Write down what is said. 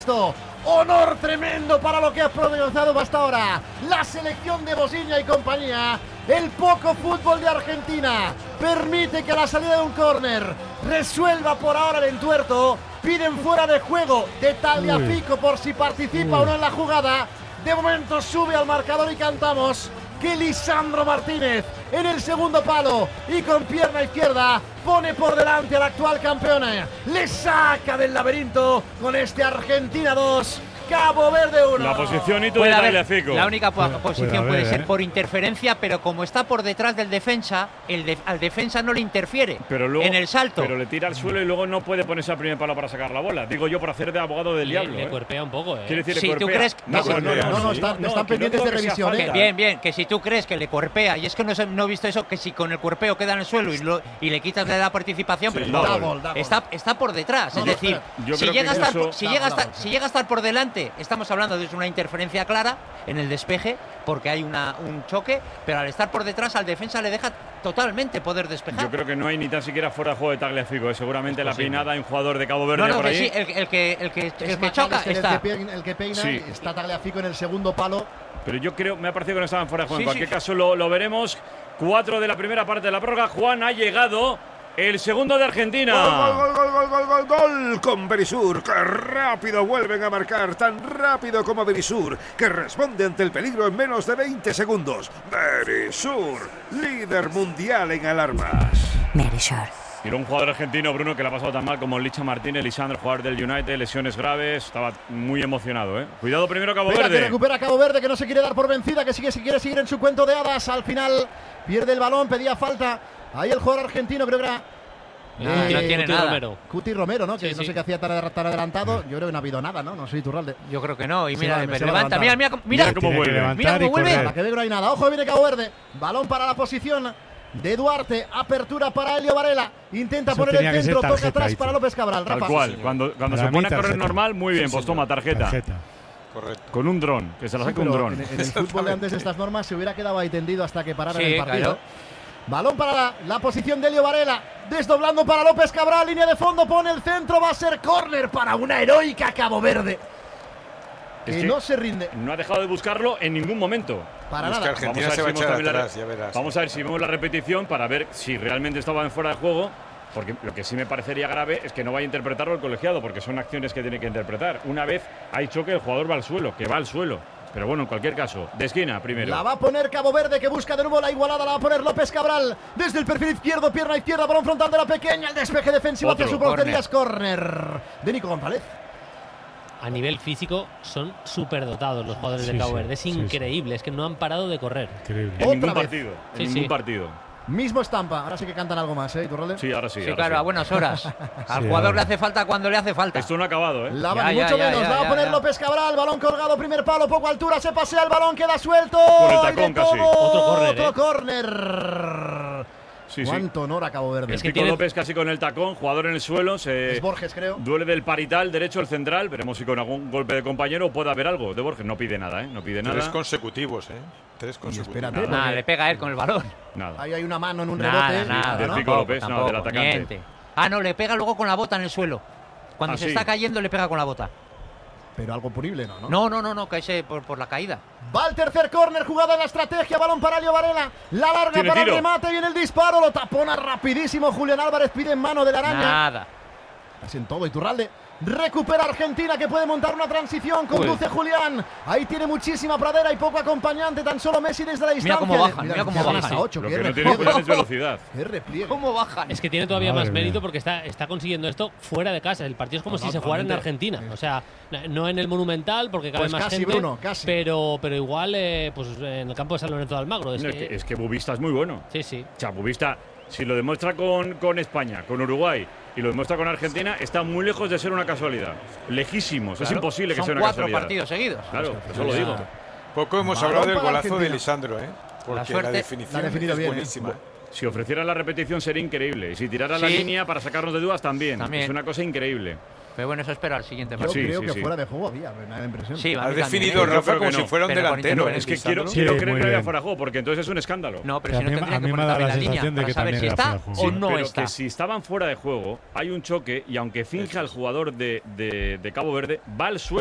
Honor tremendo para lo que ha protagonizado hasta ahora la selección de Bosiña y compañía. El poco fútbol de Argentina permite que a la salida de un córner resuelva por ahora el entuerto. Piden fuera de juego de Tagliafico por si participa o no en la jugada. De momento sube al marcador y cantamos que Lisandro Martínez en el segundo palo y con pierna izquierda pone por delante al actual campeón. Le saca del laberinto con este Argentina 2, Cabo Verde 1. La posición y tú de Tagliafico. La única posición puede ser por interferencia, pero como está por detrás del defensa, al defensa no le interfiere luego, en el salto. Pero le tira al suelo y luego no puede ponerse al primer palo para sacar la bola. Digo yo por hacer de abogado del diablo. Le cuerpea un poco, Quiere decir, si tú crees que no, están pendientes de revisión. Bien, que si tú crees que le cuerpea, y es que no he visto eso, que si con el cuerpeo queda en el suelo y le quitas de la participación, pero está por detrás. Es decir, si llega a estar por delante, estamos hablando de una interferencia clara en el despeje, porque hay un choque, pero al estar por detrás al defensa le deja totalmente poder despejar. Yo creo que no hay ni tan siquiera fuera de juego de Tagliafico, seguramente la peinada hay un jugador de Cabo Verde por ahí. Sí, el que choca está. El que peina está Tagliafico en el segundo palo. Pero yo creo, me ha parecido que no estaban fuera de juego. En cualquier caso lo veremos. 4 de la primera parte de la prórroga. Juan, ha llegado el segundo de Argentina. Gol con Berisur. ¡Qué rápido vuelven a marcar! Tan rápido como Berisur, que responde ante el peligro en menos de 20 segundos. Berisur, líder mundial en alarmas. Berisur. Y un jugador argentino, Bruno, que le ha pasado tan mal como Licha Martínez, Lisandro, jugador del United, lesiones graves. Estaba muy emocionado, ¿eh? Cuidado primero Cabo Verde. Que recupera Cabo Verde, que no se quiere dar por vencida, que quiere seguir en su cuento de hadas. Al final pierde el balón, pedía falta. Ahí el jugador argentino, creo que era no tiene nada. Romero. Cuti Romero, ¿no? Que no sé qué hacía tan adelantado. Yo creo que no ha habido nada, ¿no? No soy Iturralde. Yo creo que no. Y mira cómo vuelve. Mira cómo vuelve. Para que ve que no hay nada. Ojo, viene Cabo Verde. Balón para la posición de Duarte. Apertura para Elio Varela. Intenta poner el centro. Toca atrás para López Cabral. Tal cual. Cuando se pone a correr normal, muy bien. Pues toma tarjeta. Correcto. Con un dron. Que se la saque un dron. En el fútbol de antes de estas normas se hubiera quedado ahí tendido hasta que parara el partido. Claro. Balón para la posición de Elio Varela, desdoblando para López Cabral, línea de fondo, pone el centro, va a ser córner para una heroica Cabo Verde. Que no se rinde. No ha dejado de buscarlo en ningún momento. Para nada. Argentina se va a echar atrás, ya verás. Vamos a ver si vemos la repetición para ver si realmente estaba en fuera de juego. Porque lo que sí me parecería grave es que no vaya a interpretarlo el colegiado, porque son acciones que tiene que interpretar. Una vez hay choque, el jugador va al suelo, que va al suelo. Pero bueno, en cualquier caso, de esquina primero. La va a poner Cabo Verde, que busca de nuevo la igualada. La va a poner López Cabral desde el perfil izquierdo, pierna izquierda, balón frontal de la pequeña. El despeje defensivo hacia su portería es córner de Nico González. A nivel físico son súper dotados los jugadores de Cabo Verde. Es increíble, es que no han parado de correr. Increíble. En ningún partido. En ningún partido. Mismo estampa. Ahora sí que cantan algo más, ¿eh, Iturralde? Sí, ahora sí. Sí, claro, a buenas horas. Al jugador le hace falta cuando le hace falta. Esto no ha acabado, ¿eh? La va a poner López Cabral, balón colgado, primer palo, poco altura, se pasea el balón, queda suelto. Por el tacón casi. Otro córner. Sí, Cuánto honor a Cabo Verde. Es que López casi con el tacón, jugador en el suelo. Es Borges, creo. Duele del parital derecho el central. Veremos si con algún golpe de compañero puede haber algo. De Borges no pide nada, ¿eh? No pide nada. 3 consecutivos, ¿eh? 3 consecutivos. Nada, le pega a él con el balón. Nada. Ahí hay una mano en un rebote. Nada, del Pico López, no, del atacante. No, le pega luego con la bota en el suelo. Cuando se está cayendo, le pega con la bota. Pero algo punible, ¿no? No, cae por la caída. Va el tercer córner, jugada en la estrategia, balón para Elio Varela, la larga para el remate, viene el disparo, lo tapona rapidísimo Julián Álvarez, pide en mano de la araña. Nada. Así en todo, Iturralde. Recupera Argentina, que puede montar una transición, conduce Julián. Ahí tiene muchísima pradera y poco acompañante, tan solo Messi desde la distancia. Mira cómo bajan. Lo que no tiene es velocidad. Qué repliegue. ¿Cómo bajan? Es que tiene todavía más mérito porque está consiguiendo esto fuera de casa. El partido es como si se jugara en Argentina. O sea, no en el Monumental porque cabe más casi, gente. Bruno, casi. Pero igual pues en el campo de San Lorenzo de Almagro. Es que Bubista es muy bueno. Sí. O sea, Bubista, si lo demuestra con España, con Uruguay y lo demuestra con Argentina, está muy lejos de ser una casualidad. Lejísimos. Claro. Es imposible que sea una casualidad. 4 partidos seguidos. Claro, eso lo digo. Poco hemos hablado del golazo de Lisandro, ¿eh? Porque la definición es bien, buenísima. Si ofreciera la repetición sería increíble. Y si tirara la línea para sacarnos de dudas también. Es una cosa increíble. Pero bueno, eso espera al siguiente partido. Yo creo que fuera de juego había, me da la impresión. Sí, has definido, Rafa, como si fuera un delantero. Es que quiero creer que haya fuera de juego, porque entonces es un escándalo. No, pero si no tendría que poner la línea para saber si está o no está. Pero que si estaban fuera de juego, hay un choque y aunque finja el jugador de Cabo Verde, va al suelo.